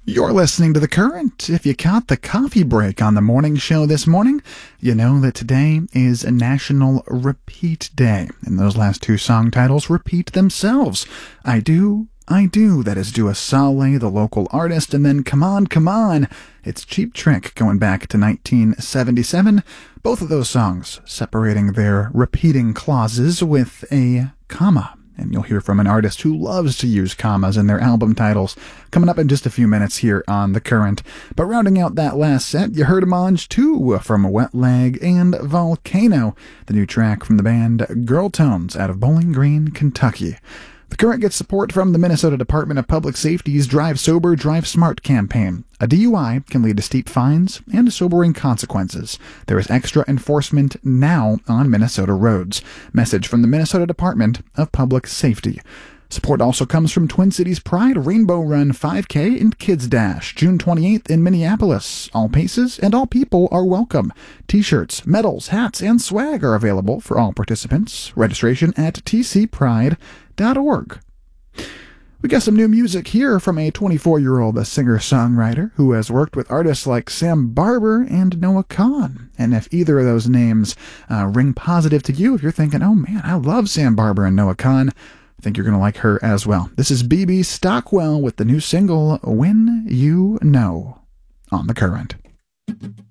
You're listening to The Current. If you caught the coffee break on the morning show this morning, you know that today is a National Repeat Day. And those last two song titles repeat themselves. I Do, that is Dua Saleh, the local artist, and then Come On, it's Cheap Trick going back to 1977. Both of those songs separating their repeating clauses with a comma. And you'll hear from an artist who loves to use commas in their album titles coming up in just a few minutes here on The Current. But rounding out that last set, you heard Homage 2 from Wet Leg and Volcano, the new track from the band Girl Tones out of Bowling Green, Kentucky. The Current gets support from the Minnesota Department of Public Safety's Drive Sober, Drive Smart campaign. A DUI can lead to steep fines and sobering consequences. There is extra enforcement now on Minnesota roads. Message from the Minnesota Department of Public Safety. Support also comes from Twin Cities Pride Rainbow Run 5K and Kids Dash, June 28th in Minneapolis. All paces and all people are welcome. T-shirts, medals, hats, and swag are available for all participants. Registration at tcpride.org. We got some new music here from a 24-year-old singer-songwriter who has worked with artists like Sam Barber and Noah Kahan. And if either of those names ring positive to you, if you're thinking, oh man, I love Sam Barber and Noah Kahan, I think you're going to like her as well. This is BB Stockwell with the new single, When You Know, on The Current.